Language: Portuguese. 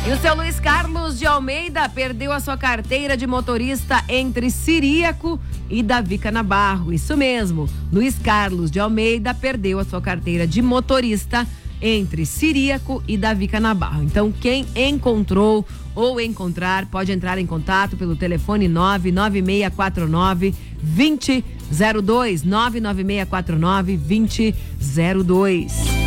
E o seu Luiz Carlos de Almeida perdeu a sua carteira de motorista entre Ciríaco e Davi Canabarro. Isso mesmo, Luiz Carlos de Almeida perdeu a sua carteira de motorista entre Ciríaco e Davi Canabarro. Então, quem encontrou ou encontrar, pode entrar em contato pelo telefone 99649-2002, 99649-2002.